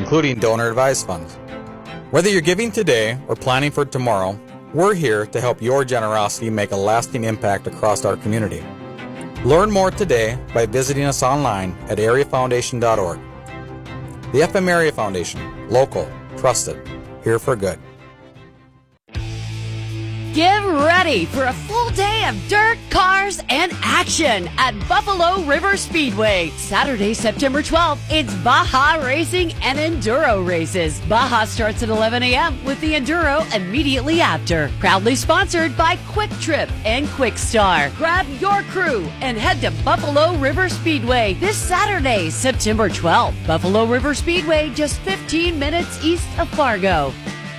including donor-advised funds. Whether you're giving today or planning for tomorrow, we're here to help your generosity make a lasting impact across our community. Learn more today by visiting us online at areafoundation.org. The FM Area Foundation, local, trusted, here for good. Get ready for a full day of dirt, cars, and action at Buffalo River Speedway. Saturday, September 12th, it's Baja Racing and Enduro races. Baja starts at 11 a.m. with the Enduro immediately after. Proudly sponsored by Quick Trip and Quick Star. Grab your crew and head to Buffalo River Speedway this Saturday, September 12th. Buffalo River Speedway, just 15 minutes east of Fargo.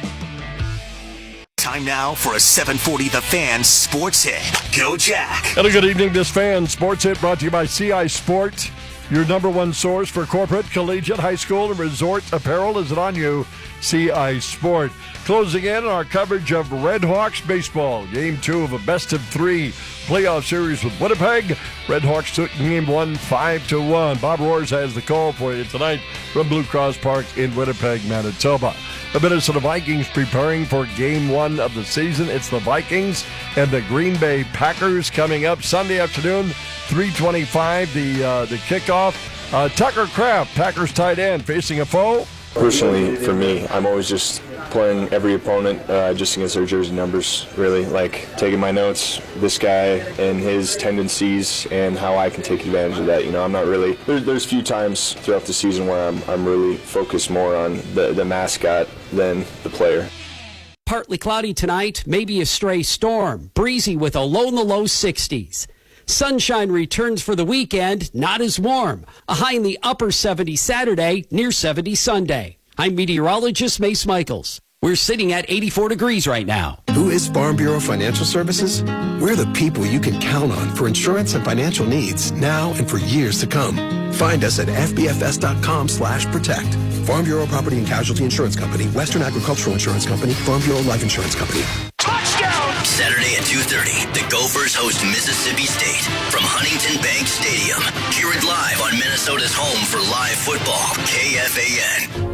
Time now for a 740 The Fan Sports Hit. Go Jack. Hello, good evening. This Fan Sports Hit brought to you by CI Sport. Your number one source for corporate, collegiate, high school, and resort apparel is on you, CI Sport. Closing in on our coverage of Red Hawks baseball. Game 2 of a best-of-3 playoff series with Winnipeg. Red Hawks took game 1 5-1. Bob Roars has the call for you tonight from Blue Cross Park in Winnipeg, Manitoba. The Minnesota Vikings preparing for game 1 of the season. It's the Vikings and the Green Bay Packers coming up Sunday afternoon, 3:25, the kickoff. Tucker Kraft, Packers tight end, facing a foe. Personally, for me, I'm always just playing every opponent just against their jersey numbers, really. Like, taking my notes, this guy and his tendencies and how I can take advantage of that. You know, I'm not really... There's few times throughout the season where I'm really focused more on the mascot than the player. Partly cloudy tonight, maybe a stray storm. Breezy with a low in the low 60s. Sunshine returns for the weekend, not as warm. A high in the upper 70s Saturday, near 70 Sunday. I'm meteorologist Mace Michaels. We're sitting at 84 degrees right now. Who is Farm Bureau Financial Services? We're the people you can count on for insurance and financial needs now and for years to come. Find us at fbfs.com/protect. Farm Bureau Property and Casualty Insurance Company, Western Agricultural Insurance Company, Farm Bureau Life Insurance Company. Touchdown! Saturday at 2:30, the Gophers host Mississippi State from Huntington Bank Stadium. Hear it live on Minnesota's home for live football, KFAN.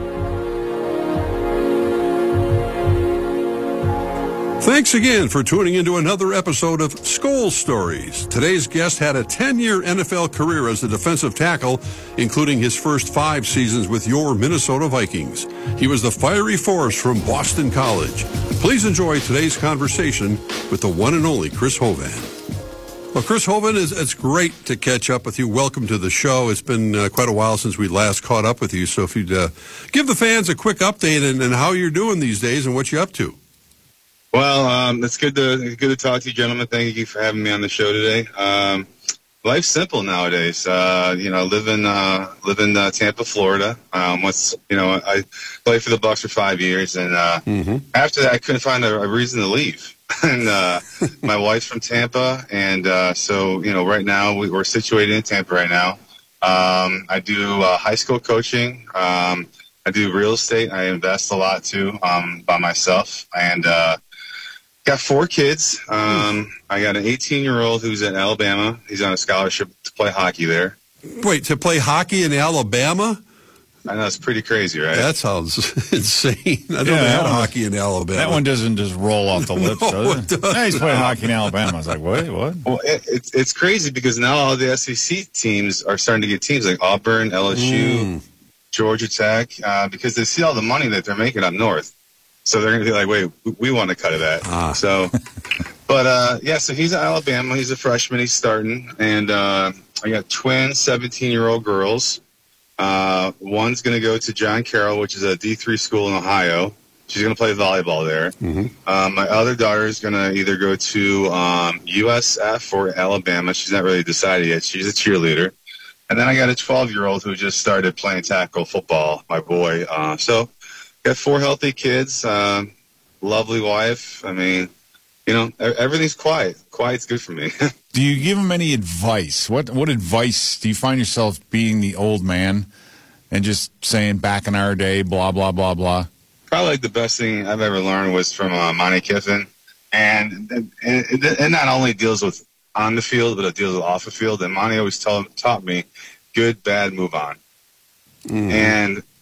Thanks again for tuning into another episode of Skol Stories. Today's guest had a 10-year NFL career as a defensive tackle, including his first 5 seasons with your Minnesota Vikings. He was the fiery force from Boston College. Please enjoy today's conversation with the one and only Chris Hovan. Well, Chris Hovan, it's great to catch up with you. Welcome to the show. It's been quite a while since we last caught up with you, so if you'd give the fans a quick update and how you're doing these days and what you're up to. Well, it's good to talk to you, gentlemen. Thank you for having me on the show today. Life's simple nowadays. Live in Tampa, Florida. I played for the Bucs for 5 years, and after that, I couldn't find a reason to leave. And my wife's from Tampa, and so right now we're situated in Tampa right now. I do high school coaching. I do real estate. I invest a lot too by myself, and got 4 kids. I got an 18-year-old who's at Alabama. He's on a scholarship to play hockey there. Wait, to play hockey in Alabama? I know, it's pretty crazy, right? That sounds insane. I don't have hockey in Alabama. That one doesn't just roll off the lips, does it? Yeah, he's playing hockey in Alabama. I was like, what? Well, it's crazy because now all the SEC teams are starting to get teams like Auburn, LSU, Georgia Tech, because they see all the money that they're making up north. So they're going to be like, wait, we want a cut of that. So, but so he's at Alabama. He's a freshman. He's starting. And I got twin 17-year-old girls. One's going to go to John Carroll, which is a D3 school in Ohio. She's going to play volleyball there. My other daughter is going to either go to USF or Alabama. She's not really decided yet. She's a cheerleader. And then I got a 12-year-old who just started playing tackle football, my boy. So got 4 healthy kids, lovely wife. I mean, everything's quiet. Quiet's good for me. Do you give them any advice? What advice do you find yourself being the old man and just saying back in our day, blah, blah, blah, blah? Probably like the best thing I've ever learned was from Monty Kiffin. And it not only deals with on the field, but it deals with off the field. And Monty always taught me, good, bad, move on. And